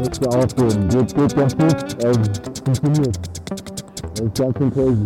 Müsste aufgehen. Geht ganz gut. Funktioniert. Das ist ganz schön crazy.